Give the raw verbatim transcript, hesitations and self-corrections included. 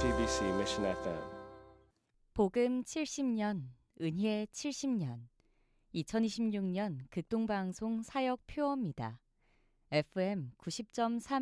씨비씨 Mission 에프엠. 복음 칠십 년, 은혜 칠십 년, 이천이십육 년 극동방송 사역 표어입니다. 에프엠 구십 점 삼